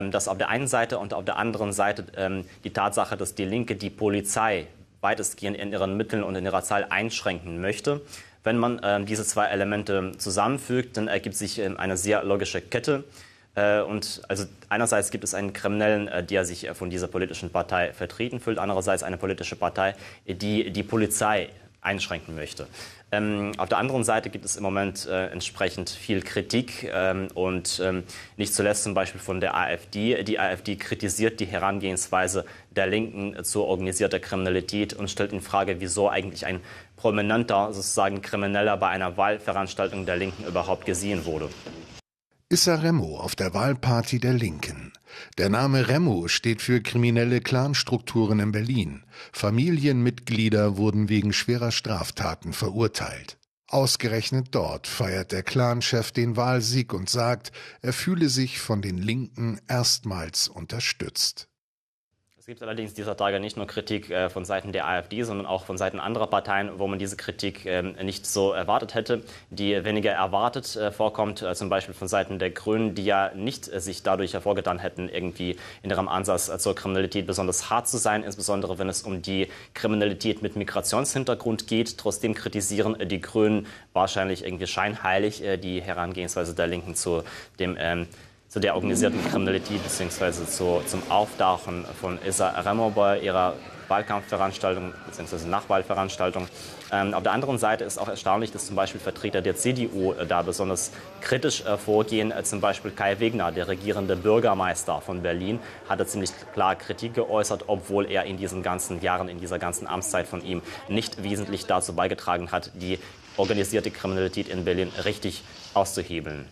Dass auf der einen Seite und auf der anderen Seite die Tatsache, dass die Linke die Polizei weitestgehend in ihren Mitteln und in ihrer Zahl einschränken möchte. Wenn man diese zwei Elemente zusammenfügt, dann ergibt sich eine sehr logische Kette. Und also einerseits gibt es einen Kriminellen, der sich von dieser politischen Partei vertreten fühlt, andererseits eine politische Partei, die die Polizei einschränken möchte. Auf der anderen Seite gibt es im Moment entsprechend viel Kritik und nicht zuletzt zum Beispiel von der AfD. Die AfD kritisiert die Herangehensweise der Linken zur organisierter Kriminalität und stellt in Frage, wieso eigentlich ein prominenter, sozusagen Krimineller bei einer Wahlveranstaltung der Linken überhaupt gesehen wurde. Issa Remo auf der Wahlparty der Linken. Der Name Remo steht für kriminelle Clanstrukturen in Berlin. Familienmitglieder wurden wegen schwerer Straftaten verurteilt. Ausgerechnet dort feiert der Clanchef den Wahlsieg und sagt, er fühle sich von den Linken erstmals unterstützt. Es gibt allerdings dieser Tage nicht nur Kritik von Seiten der AfD, sondern auch von Seiten anderer Parteien, wo man diese Kritik nicht so erwartet hätte, die weniger erwartet vorkommt, zum Beispiel von Seiten der Grünen, die ja nicht sich dadurch hervorgetan hätten, irgendwie in ihrem Ansatz zur Kriminalität besonders hart zu sein, insbesondere wenn es um die Kriminalität mit Migrationshintergrund geht. Trotzdem kritisieren die Grünen wahrscheinlich irgendwie scheinheilig die Herangehensweise der Linken zu der organisierten Kriminalität bzw. zum Auftauchen von Issa Remo bei ihrer Wahlkampfveranstaltung bzw. Nachwahlveranstaltung. Auf der anderen Seite ist auch erstaunlich, dass zum Beispiel Vertreter der CDU da besonders kritisch vorgehen. Zum Beispiel Kai Wegner, der regierende Bürgermeister von Berlin, hatte ziemlich klar Kritik geäußert, obwohl er in diesen ganzen Jahren, in dieser ganzen Amtszeit von ihm nicht wesentlich dazu beigetragen hat, die organisierte Kriminalität in Berlin richtig auszuhebeln.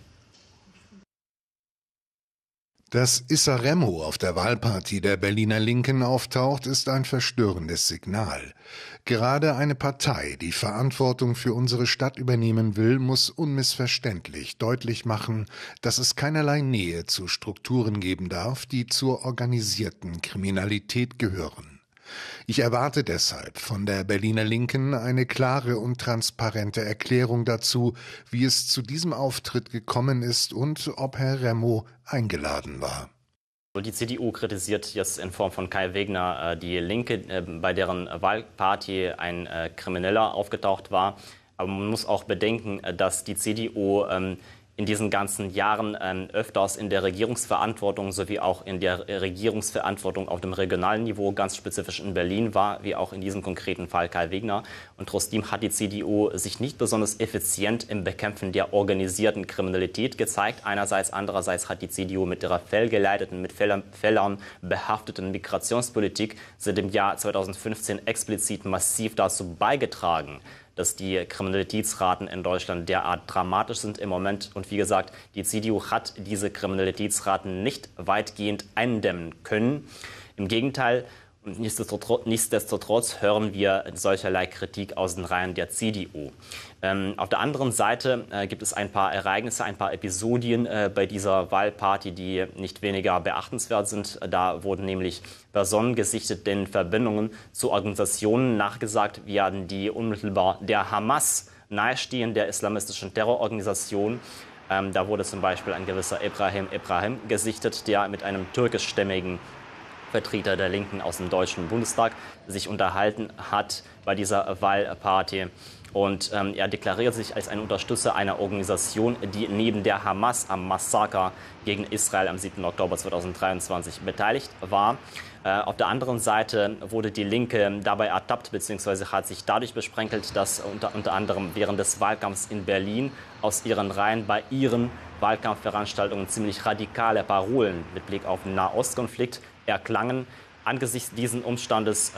Dass Issa Remo auf der Wahlparty der Berliner Linken auftaucht, ist ein verstörendes Signal. Gerade eine Partei, die Verantwortung für unsere Stadt übernehmen will, muss unmissverständlich deutlich machen, dass es keinerlei Nähe zu Strukturen geben darf, die zur organisierten Kriminalität gehören. Ich erwarte deshalb von der Berliner Linken eine klare und transparente Erklärung dazu, wie es zu diesem Auftritt gekommen ist und ob Herr Remo eingeladen war. Die CDU kritisiert jetzt in Form von Kai Wegner die Linke, bei deren Wahlparty ein Krimineller aufgetaucht war. Aber man muss auch bedenken, dass die CDU in diesen ganzen Jahren öfters in der Regierungsverantwortung sowie auch in der Regierungsverantwortung auf dem regionalen Niveau, ganz spezifisch in Berlin war, wie auch in diesem konkreten Fall Kai Wegner. Und trotzdem hat die CDU sich nicht besonders effizient im Bekämpfen der organisierten Kriminalität gezeigt. Einerseits, andererseits hat die CDU mit ihrer fehlgeleiteten, mit Fehlern behafteten Migrationspolitik seit dem Jahr 2015 explizit massiv dazu beigetragen, dass die Kriminalitätsraten in Deutschland derart dramatisch sind im Moment. Und wie gesagt, die CDU hat diese Kriminalitätsraten nicht weitgehend eindämmen können. Im Gegenteil, und nichtsdestotrotz hören wir solcherlei Kritik aus den Reihen der CDU. Auf der anderen Seite gibt es ein paar Ereignisse, ein paar Episodien bei dieser Wahlparty, die nicht weniger beachtenswert sind. Da wurden nämlich Personen gesichtet, denen Verbindungen zu Organisationen nachgesagt werden, die unmittelbar der Hamas nahestehen, der islamistischen Terrororganisation. Da wurde zum Beispiel ein gewisser Ebrahim gesichtet, der mit einem türkischstämmigen Vertreter der Linken aus dem Deutschen Bundestag sich unterhalten hat bei dieser Wahlparty. Und er deklariert sich als ein Unterstützer einer Organisation, die neben der Hamas am Massaker gegen Israel am 7. Oktober 2023 beteiligt war. Auf der anderen Seite wurde die Linke dabei ertappt bzw. hat sich dadurch besprenkelt, dass unter anderem während des Wahlkampfs in Berlin aus ihren Reihen bei ihren Wahlkampfveranstaltungen ziemlich radikale Parolen mit Blick auf den Nahostkonflikt erklangen. Angesichts dieses Umstandes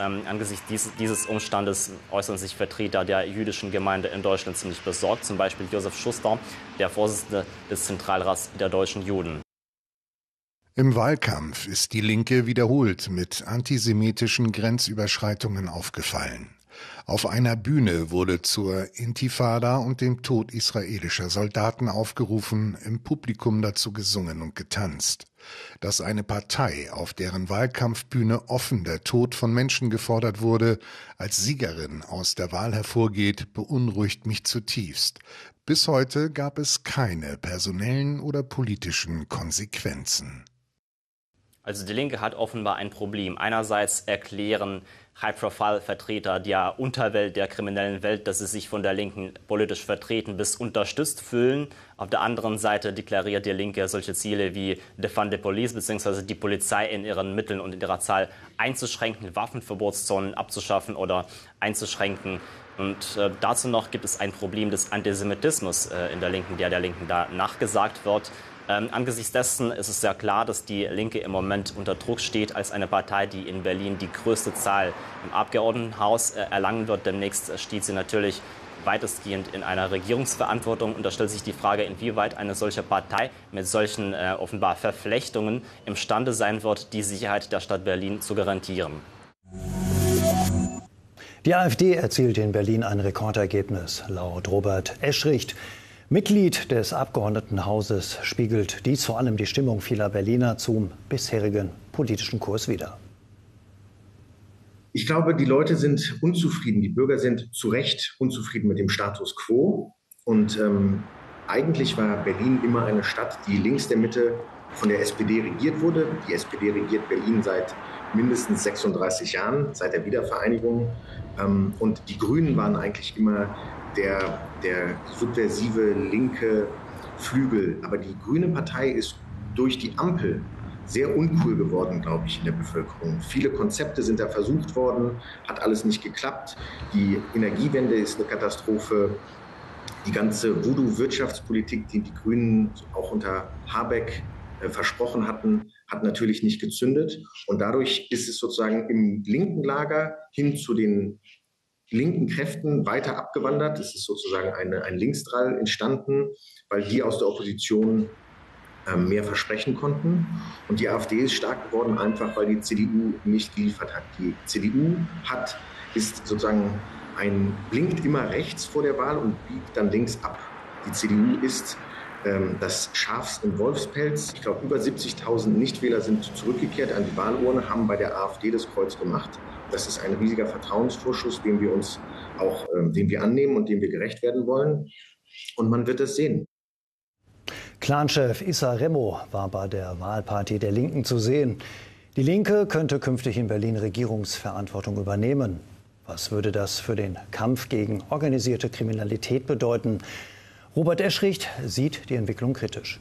äußern sich Vertreter der jüdischen Gemeinde in Deutschland ziemlich besorgt, zum Beispiel Josef Schuster, der Vorsitzende des Zentralrats der deutschen Juden. Im Wahlkampf ist die Linke wiederholt mit antisemitischen Grenzüberschreitungen aufgefallen. Auf einer Bühne wurde zur Intifada und dem Tod israelischer Soldaten aufgerufen, im Publikum dazu gesungen und getanzt. Dass eine Partei, auf deren Wahlkampfbühne offen der Tod von Menschen gefordert wurde, als Siegerin aus der Wahl hervorgeht, beunruhigt mich zutiefst. Bis heute gab es keine personellen oder politischen Konsequenzen. Also die Linke hat offenbar ein Problem. Einerseits erklären High-Profile-Vertreter der Unterwelt, der kriminellen Welt, dass sie sich von der Linken politisch vertreten bis unterstützt fühlen. Auf der anderen Seite deklariert die Linke solche Ziele wie Defund the Police bzw. die Polizei in ihren Mitteln und in ihrer Zahl einzuschränken, Waffenverbotszonen abzuschaffen oder einzuschränken. Und dazu noch gibt es ein Problem des Antisemitismus in der Linken, der Linken da nachgesagt wird. Angesichts dessen ist es sehr klar, dass die Linke im Moment unter Druck steht als eine Partei, die in Berlin die größte Zahl im Abgeordnetenhaus erlangen wird. Demnächst steht sie natürlich weitestgehend in einer Regierungsverantwortung. Und da stellt sich die Frage, inwieweit eine solche Partei mit solchen offenbar Verflechtungen imstande sein wird, die Sicherheit der Stadt Berlin zu garantieren. Die AfD erzielte in Berlin ein Rekordergebnis. Laut Robert Eschricht, Mitglied des Abgeordnetenhauses, spiegelt dies vor allem die Stimmung vieler Berliner zum bisherigen politischen Kurs wider. Ich glaube, die Leute sind unzufrieden. Die Bürger sind zu Recht unzufrieden mit dem Status quo. Und eigentlich war Berlin immer eine Stadt, die links der Mitte von der SPD regiert wurde. Die SPD regiert Berlin seit mindestens 36 Jahren, seit der Wiedervereinigung. Und die Grünen waren eigentlich immer der subversive linke Flügel. Aber die Grüne Partei ist durch die Ampel sehr uncool geworden, glaube ich, in der Bevölkerung. Viele Konzepte sind da versucht worden, hat alles nicht geklappt. Die Energiewende ist eine Katastrophe. Die ganze Voodoo-Wirtschaftspolitik, die die Grünen auch unter Habeck versprochen hatten, hat natürlich nicht gezündet. Und dadurch ist es sozusagen im linken Lager hin zu den linken Kräften weiter abgewandert. Es ist sozusagen ein Linksdrall entstanden, weil die aus der Opposition mehr versprechen konnten. Und die AfD ist stark geworden, einfach weil die CDU nicht geliefert hat. Die CDU ist sozusagen blinkt immer rechts vor der Wahl und biegt dann links ab. Die CDU ist das Schafs- im Wolfspelz. Ich glaube, über 70.000 Nichtwähler sind zurückgekehrt an die Wahlurne, haben bei der AfD das Kreuz gemacht. Das ist ein riesiger Vertrauensvorschuss, den wir annehmen und dem wir gerecht werden wollen. Und man wird es sehen. Clanchef Issa Remo war bei der Wahlparty der Linken zu sehen. Die Linke könnte künftig in Berlin Regierungsverantwortung übernehmen. Was würde das für den Kampf gegen organisierte Kriminalität bedeuten? Robert Eschricht sieht die Entwicklung kritisch.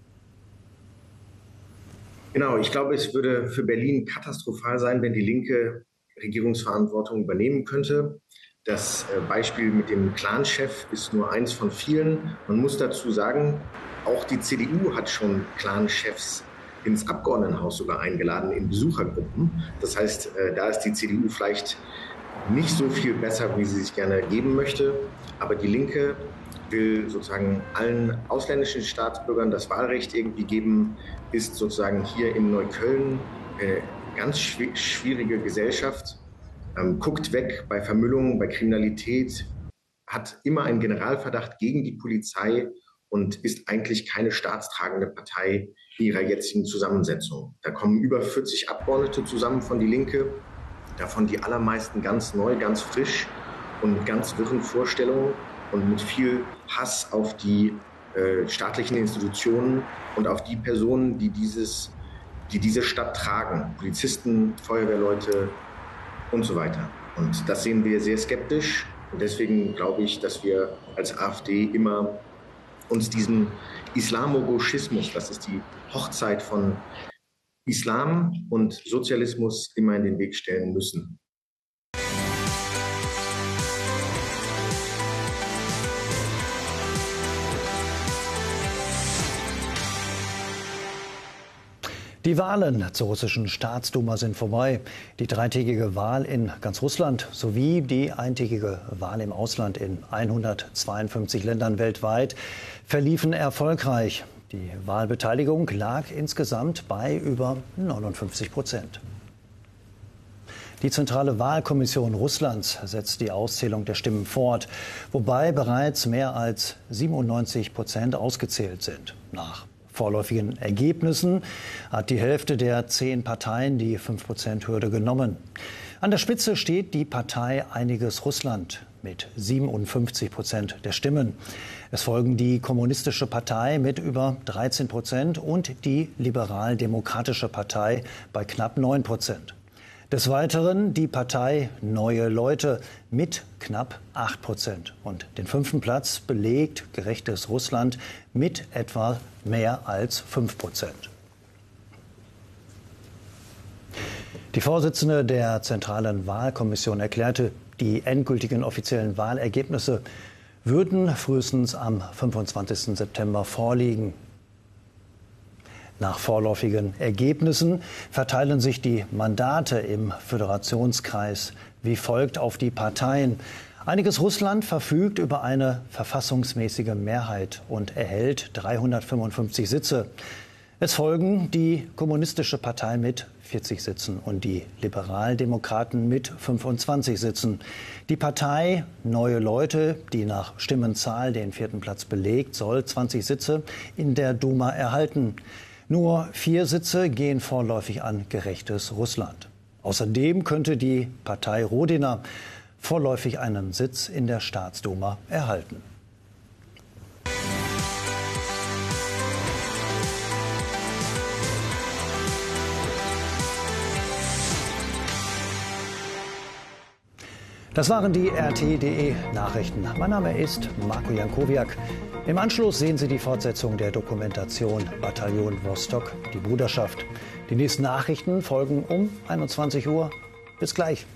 Genau, ich glaube, es würde für Berlin katastrophal sein, wenn die Linke Regierungsverantwortung übernehmen könnte. Das Beispiel mit dem Clanchef ist nur eins von vielen. Man muss dazu sagen, auch die CDU hat schon Clanchefs ins Abgeordnetenhaus sogar eingeladen in Besuchergruppen. Das heißt, da ist die CDU vielleicht nicht so viel besser, wie sie sich gerne geben möchte. Aber die Linke will sozusagen allen ausländischen Staatsbürgern das Wahlrecht irgendwie geben, ist sozusagen hier in Neukölln ganz schwierige Gesellschaft, guckt weg bei Vermüllung, bei Kriminalität, hat immer einen Generalverdacht gegen die Polizei und ist eigentlich keine staatstragende Partei in ihrer jetzigen Zusammensetzung. Da kommen über 40 Abgeordnete zusammen von die Linke, davon die allermeisten ganz neu, ganz frisch und mit ganz wirren Vorstellungen und mit viel Hass auf die staatlichen Institutionen und auf die Personen, die diese Stadt tragen. Polizisten, Feuerwehrleute und so weiter. Und das sehen wir sehr skeptisch. Und deswegen glaube ich, dass wir als AfD immer uns diesem Islamogoschismus, das ist die Hochzeit von Islam und Sozialismus, immer in den Weg stellen müssen. Die Wahlen zur russischen Staatsduma sind vorbei. Die dreitägige Wahl in ganz Russland sowie die eintägige Wahl im Ausland in 152 Ländern weltweit verliefen erfolgreich. Die Wahlbeteiligung lag insgesamt bei über 59%. Die Zentrale Wahlkommission Russlands setzt die Auszählung der Stimmen fort, wobei bereits mehr als 97% ausgezählt sind. Nach vorläufigen Ergebnissen hat die Hälfte der 10 Parteien die 5%-Hürde genommen. An der Spitze steht die Partei Einiges Russland mit 57% der Stimmen. Es folgen die Kommunistische Partei mit über 13% und die Liberal-Demokratische Partei bei knapp 9%. Des Weiteren die Partei Neue Leute mit knapp 8%. Und den 5. Platz belegt Gerechtes Russland mit etwa mehr als 5%. Die Vorsitzende der Zentralen Wahlkommission erklärte, die endgültigen offiziellen Wahlergebnisse würden frühestens am 25. September vorliegen. Nach vorläufigen Ergebnissen verteilen sich die Mandate im Föderationskreis wie folgt auf die Parteien. Einiges Russland verfügt über eine verfassungsmäßige Mehrheit und erhält 355 Sitze. Es folgen die Kommunistische Partei mit 40 Sitzen und die Liberaldemokraten mit 25 Sitzen. Die Partei Neue Leute, die nach Stimmenzahl den 4. Platz belegt, soll 20 Sitze in der Duma erhalten. Nur 4 Sitze gehen vorläufig an Gerechtes Russland. Außerdem könnte die Partei Rodina vorläufig einen Sitz in der Staatsduma erhalten. Das waren die RT.de Nachrichten. Mein Name ist Marco Jankowiak. Im Anschluss sehen Sie die Fortsetzung der Dokumentation Bataillon Vostok, die Bruderschaft. Die nächsten Nachrichten folgen um 21 Uhr. Bis gleich.